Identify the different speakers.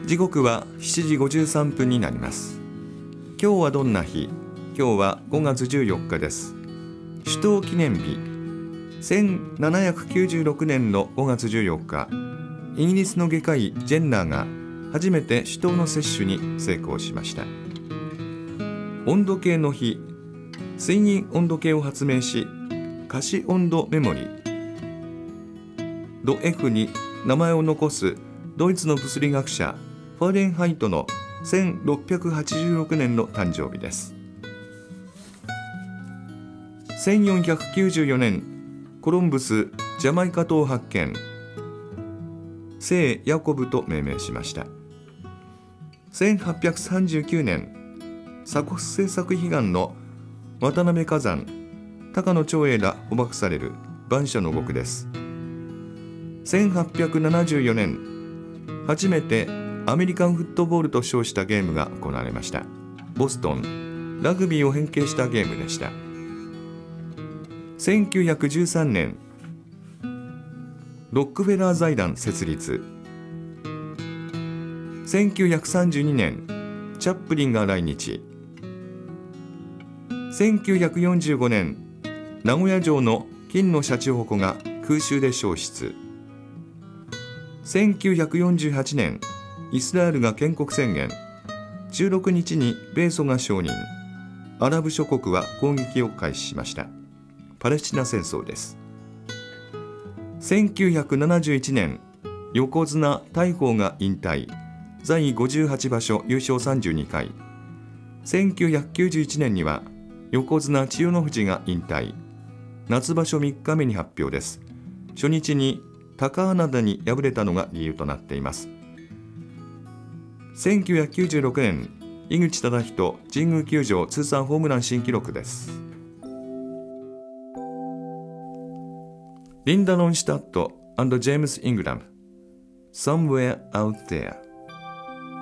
Speaker 1: 時刻は7時53分になります。今日はどんな日？今日は5月14日です。首都記念日。1796年の5月14日、イギリスの外科医ジェンナーが初めて手刀の接種に成功しました。温度計の日。水銀温度計を発明し、可視温度メモリド F に名前を残すドイツの物理学者ファーレンハイトの1686年の誕生日です。1494年、コロンブスジャマイカ島発見、聖ヤコブと命名しました。1839年、鎖国政策悲願の渡辺崋山、高野長英ら捕獲される蛮社の獄です。1874年、初めてアメリカンフットボールと称したゲームが行われました。ボストン、ラグビーを変形したゲームでした。1913年、ロックフェラー財団設立。1932年、チャップリンが来日。1945年、名古屋城の金のシャチホコが空襲で焼失。1948年、イスラエルが建国宣言。16日に米ソが承認。アラブ諸国は攻撃を開始しました。パレスチナ戦争です。1971年、横綱大鵬が引退。在位58場所優勝32回。1991年には横綱千代の富士が引退。夏場所3日目に発表です。初日に高穴田に敗れたのが理由となっています。1996年、井口資仁神宮球場通算ホームラン新記録です。リンダ・ロンシュタット&ジェームス・イングラム Somewhere Out There